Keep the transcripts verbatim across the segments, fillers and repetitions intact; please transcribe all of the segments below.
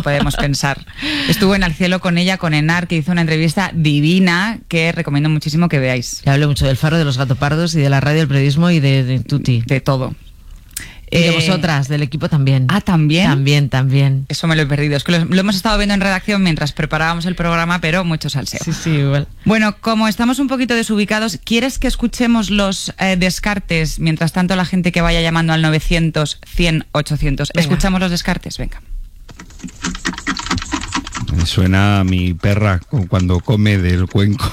podemos pensar. Estuve en El cielo con ella, con Enar, que hizo una entrevista divina que recomiendo muchísimo que veáis. Que hable mucho del Faro, de los Gatopardos y de la radio, del periodismo y de, de Tuti. De todo. Y de Eh, vosotras, del equipo también. Ah, ¿también? También, también. Eso me lo he perdido. Es que lo, lo hemos estado viendo en redacción mientras preparábamos el programa, pero mucho salseo. Sí, sí, igual. Bueno, como estamos un poquito desubicados, ¿quieres que escuchemos los eh, descartes? Mientras tanto, la gente que vaya llamando al novecientos, cien, ochocientos. Venga. Escuchamos los descartes, venga. Me suena a mi perra cuando come del cuenco.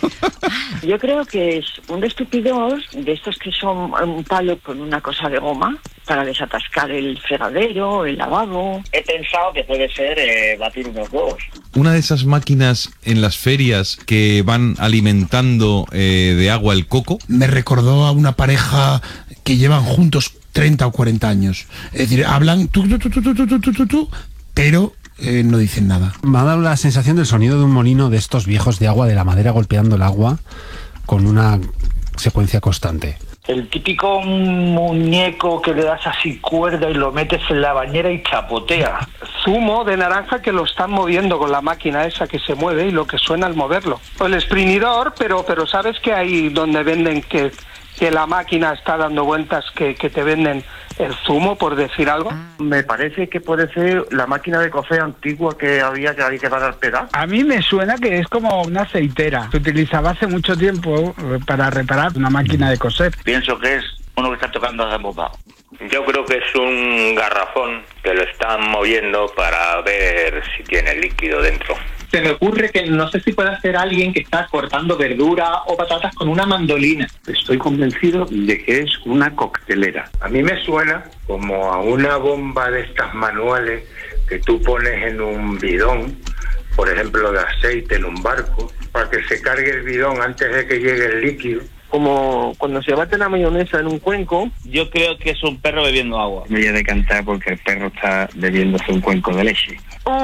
Yo creo que es un estúpidos de estos que son un palo con una cosa de goma para desatascar el fregadero, el lavabo. He pensado que puede ser eh, batir unos huevos. Una de esas máquinas en las ferias que van alimentando eh, de agua el coco. Me recordó a una pareja que llevan juntos treinta o cuarenta años. Es decir, hablan tú, tú, tú, tú, tú, tú, tú, tú, tú, pero eh, no dicen nada. Me ha dado la sensación del sonido de un molino de estos viejos de agua, de la madera golpeando el agua con una secuencia constante. El típico muñeco que le das así cuerda y lo metes en la bañera y chapotea. Zumo de naranja que lo están moviendo con la máquina esa que se mueve y lo que suena al moverlo. O el exprimidor, pero pero sabes que hay donde venden que, que la máquina está dando vueltas, que, que te venden el zumo, por decir algo. Me parece que puede ser la máquina de coser antigua que había que había que dar al pedal. A mí me suena que es como una aceitera. Se utilizaba hace mucho tiempo para reparar una máquina de coser. Pienso que es uno que está tocando a bombado. Yo creo que es un garrafón que lo están moviendo para ver si tiene líquido dentro. Se me ocurre que no sé si puede ser alguien que está cortando verdura o patatas con una mandolina. Estoy convencido de que es una coctelera. A mí me suena como a una bomba de estas manuales que tú pones en un bidón, por ejemplo de aceite en un barco, para que se cargue el bidón antes de que llegue el líquido. Como cuando se bate la mayonesa en un cuenco. Yo creo que es un perro bebiendo agua. Me voy a decantar porque el perro está bebiéndose un cuenco de leche.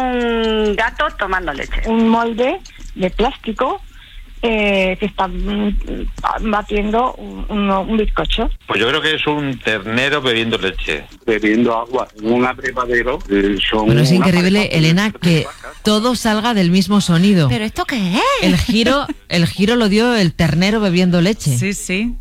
Un gato tomando leche. Un molde de plástico eh, que está mm, batiendo un, un, un bizcocho. Pues yo creo que es un ternero bebiendo leche. Bebiendo agua en un abrevadero. Eh, son bueno, es increíble, Elena, que todo salga del mismo sonido. ¿Pero esto qué es? El giro, el giro lo dio el ternero bebiendo leche. Sí, sí.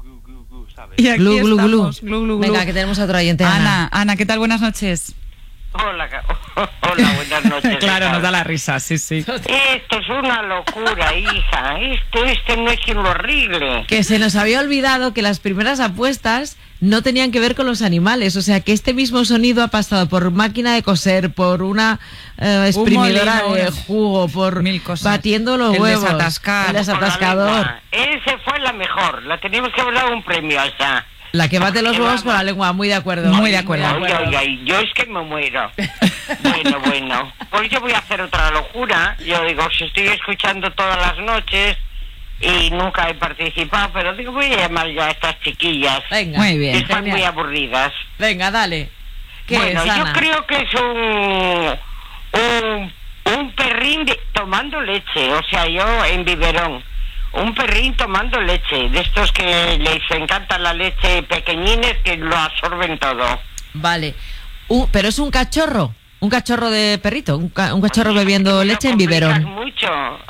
Y aquí Glu, glu, glu. estamos. Glu, glu, glu. Venga, que tenemos a otro oyente, Ana. Ana, Ana, ¿qué tal? Buenas noches. Hola, hola, buenas noches. Claro, nos da la risa, sí, sí. Esto es una locura, hija. Esto, este no es lo horrible. Que se nos había olvidado que las primeras apuestas no tenían que ver con los animales. O sea, que este mismo sonido ha pasado por máquina de coser, por una eh, exprimidora molino, de jugo, por mil cosas. Batiendo los El huevos. desatascar. El desatascador. Ese fue la mejor. La teníamos que haber dado un premio a esa. La que bate los huevos con la lengua, muy de acuerdo. Muy de acuerdo. Oiga, oiga, yo es que me muero. Bueno, bueno. Pues yo voy a hacer otra locura. Yo digo, si estoy escuchando todas las noches y nunca he participado, pero digo, voy a llamar ya a estas chiquillas. Venga, muy bien. Que están genial. muy aburridas. Venga, dale. ¿Qué Bueno, es, yo Ana? creo que es un, un, un perrín de, tomando leche, o sea, yo en biberón. Un perrín tomando leche, de estos que les encanta la leche pequeñines que lo absorben todo. Vale. Uh, pero es un cachorro, un cachorro de perrito, un, ca un cachorro Oye, bebiendo me leche lo en biberón. mucho.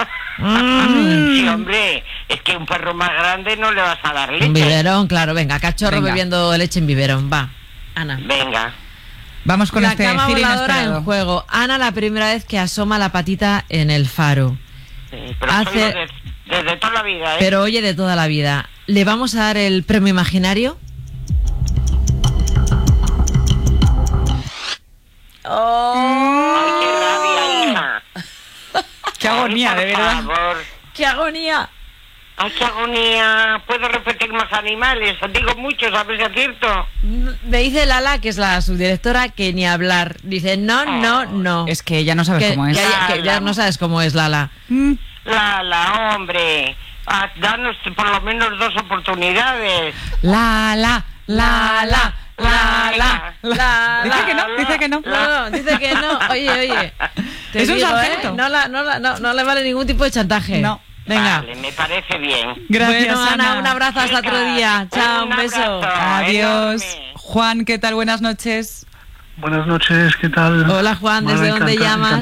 Mm. Sí, hombre, es que un perro más grande no le vas a dar leche. Un biberón, claro, venga, cachorro Venga. bebiendo leche en biberón, va. Ana. Venga. Vamos con la este cama giro voladora inesperado. en juego. Ana, la primera vez que asoma la patita en el faro. Sí, pero Hace- solo de- desde toda la vida, ¿eh? Pero oye, de toda la vida. ¿Le vamos a dar el premio imaginario? Ay, qué rabia, hija. Qué agonía, Ay, de por verdad. favor. ¡Qué agonía! Ay, qué agonía. ¿Puedo repetir más animales? Digo muchos, a ver si acierto. Me dice Lala, que es la subdirectora, que ni hablar. Dice, no, no, no. Es que ya no sabes que, cómo es. Ya, ya- que ya no sabes cómo es Lala. Mm. Lala, hombre. Ah, danos por lo menos dos oportunidades. La, la, la, la, la, la, la. Dice la, que no, la, dice que no. No, no, dice que no. Oye, oye. Te Es un digo, sargento. ¿eh? No, la, no, la, no, no le vale ningún tipo de chantaje. No. Venga. Vale, me parece bien. Gracias, Bueno, Ana, Ana. un abrazo hasta Chicas, otro día. Chao, un, un beso. abrazo. Adiós. Enorme. Juan, ¿qué tal? Buenas noches. Buenas noches, ¿qué tal? Hola, Juan, ¿desde Bueno, dónde encanta- llamas?